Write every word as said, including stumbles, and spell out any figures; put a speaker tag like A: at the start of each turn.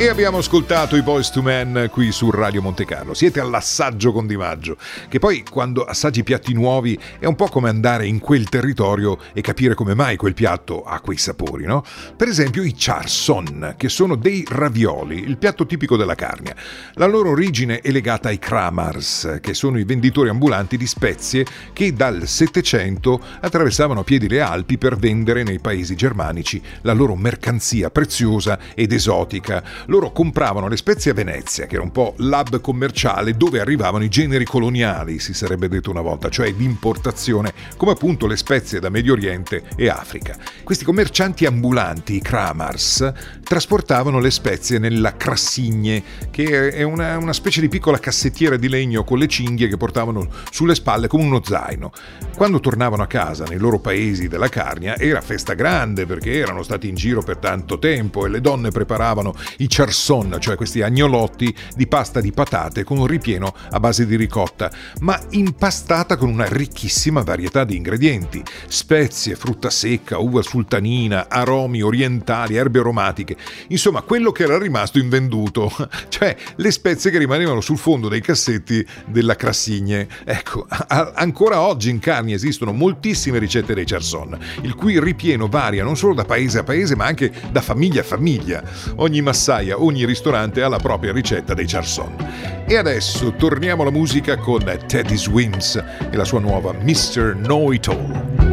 A: E abbiamo ascoltato i Boyz two Men qui su Radio Monte Carlo. Siete all'assaggio con Di Maggio, che poi quando assaggi piatti nuovi è un po' come andare in quel territorio e capire come mai quel piatto ha quei sapori, no? Per esempio i char son, che sono dei ravioli, il piatto tipico della Carnia. La loro origine è legata ai kramars, che sono i venditori ambulanti di spezie che dal Settecento attraversavano a piedi le Alpi per vendere nei paesi germanici la loro mercanzia preziosa ed esotica. Loro compravano le spezie a Venezia, che era un po' l'hub commerciale dove arrivavano i generi coloniali, si sarebbe detto una volta, cioè l'importazione, come appunto le spezie da Medio Oriente e Africa. Questi commercianti ambulanti, i kramars, trasportavano le spezie nella crassigne, che è una, una specie di piccola cassettiera di legno con le cinghie che portavano sulle spalle come uno zaino. Quando tornavano a casa nei loro paesi della Carnia era festa grande, perché erano stati in giro per tanto tempo e le donne preparavano i char son, cioè questi agnolotti di pasta di patate con un ripieno a base di ricotta, ma impastata con una ricchissima varietà di ingredienti: spezie, frutta secca, uva sultanina, aromi orientali, erbe aromatiche, insomma quello che era rimasto invenduto, cioè le spezie che rimanevano sul fondo dei cassetti della crassigne. Ecco, a- ancora oggi in Carnia esistono moltissime ricette dei char son, il cui ripieno varia non solo da paese a paese ma anche da famiglia a famiglia. Ogni massaia, ogni ristorante ha la propria ricetta dei char son. E adesso torniamo alla musica con Teddy Swims e la sua nuova mister Know It All.